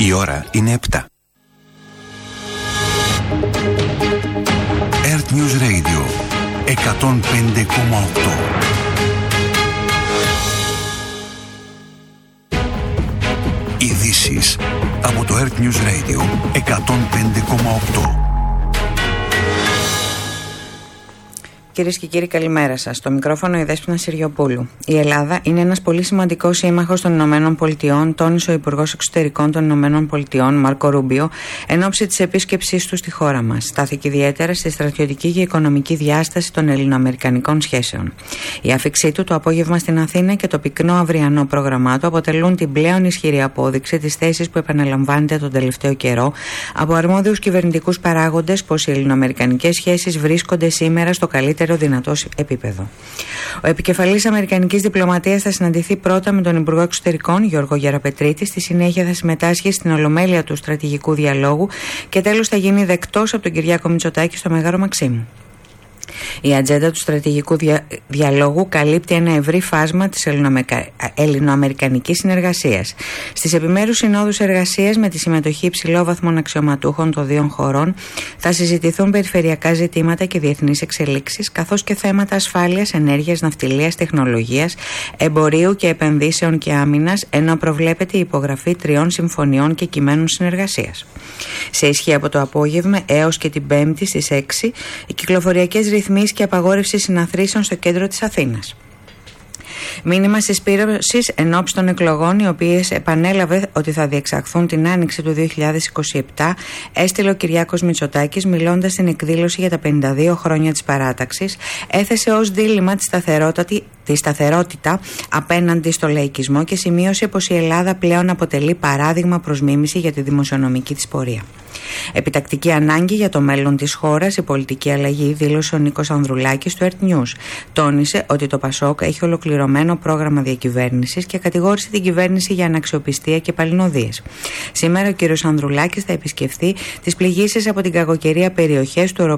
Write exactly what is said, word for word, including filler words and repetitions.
Η ώρα είναι επτά. Earth News Radio εκατόν πέντε κόμμα οκτώ. Ειδήσεις από το Earth News Radio εκατόν πέντε κόμμα οκτώ. Κυρίες και κύριοι, καλημέρα σας. Στο μικρόφωνο η Δέσποινα Συριοπούλου. Η Ελλάδα είναι ένας πολύ σημαντικός σύμμαχος των Ηνωμένων Πολιτειών, τόνισε ο Υπουργός Εξωτερικών των Ηνωμένων Πολιτειών, Μάρκο Ρούμπιο, εν ώψη της επίσκεψής του στη χώρα μας. Στάθηκε ιδιαίτερα στη στρατιωτική και οικονομική διάσταση των ελληνοαμερικανικών σχέσεων. Η άφιξή του το απόγευμα στην Αθήνα και το πυκνό αυριανό πρόγραμμά του αποτελούν την πλέον ισχυρή απόδειξη της θέσης που επαναλαμβάνεται τον τελευταίο καιρό από αρμόδιους κυβερνητικούς παράγοντες πως οι ελληνοαμερικανικές σχέσεις βρίσκονται σήμερα στο καλύτερο δυνατό επίπεδο. Ο επικεφαλής Αμερικανικής Διπλωματίας θα συναντηθεί πρώτα με τον Υπουργό Εξωτερικών Γιώργο Γεραπετρίτη, στη συνέχεια θα συμμετάσχει στην ολομέλεια του στρατηγικού διαλόγου και τέλος θα γίνει δεκτός από τον Κυριάκο Μητσοτάκη στο Μέγαρο Μαξίμου. Η ατζέντα του στρατηγικού δια... διαλόγου καλύπτει ένα ευρύ φάσμα της ελληνοαμεκα... ελληνοαμερικανικής συνεργασίας. Στις επιμέρους συνόδους εργασίας με τη συμμετοχή υψηλόβαθμων αξιωματούχων των δύο χωρών θα συζητηθούν περιφερειακά ζητήματα και διεθνείς εξελίξεις, καθώς και θέματα ασφάλειας, ενέργειας, ναυτιλίας, τεχνολογίας, εμπορίου και επενδύσεων και άμυνας, ενώ προβλέπεται η υπογραφή τριών συμφωνιών και κειμένων συνεργασίας. Σε ισχύ από το απόγευμα έως και την Πέμπτη στις έξι, οι κυκλοφοριακές ρυθμίσεις και απαγόρευση συναθρήσεων στο κέντρο της Αθήνας. Μήνυμα συσπήρωσης εν ώψη των εκλογών, οι οποίες επανέλαβε ότι θα διεξαχθούν την άνοιξη του δύο χιλιάδες είκοσι επτά, έστειλε ο Κυριάκος Μητσοτάκης μιλώντας στην εκδήλωση για τα πενήντα δύο χρόνια της παράταξης. Έθεσε ως δίλημμα τη σταθερότητα, τη σταθερότητα απέναντι στο λαϊκισμό και σημείωσε πως η Ελλάδα πλέον αποτελεί παράδειγμα προς μίμηση για τη δημοσιονομική της πορεία. Επιτακτική ανάγκη για το μέλλον της χώρας, η πολιτική αλλαγή, δήλωσε ο Νίκος Ανδρουλάκης του Earth News. Τόνισε ότι το Πασόκ έχει ολοκληρωμένο πρόγραμμα διακυβέρνησης και κατηγόρησε την κυβέρνηση για αναξιοπιστία και παλινοδίες. Σήμερα ο κ. Ανδρουλάκης θα επισκεφθεί τις πληγήσεις από την κακοκαιρία περιοχές του